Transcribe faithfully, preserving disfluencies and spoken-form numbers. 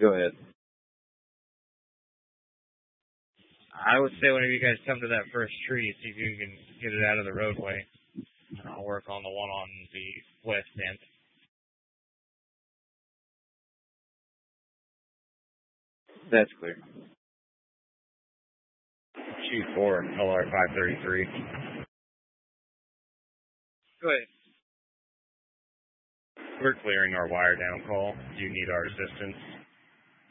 Go ahead. I would say whenever you guys come to that first tree, see if you can get it out of the roadway. And I'll work on the one on the west end. That's clear. Shoot four, L R five thirty-three. Go ahead. We're clearing our wire down call. Do you need our assistance?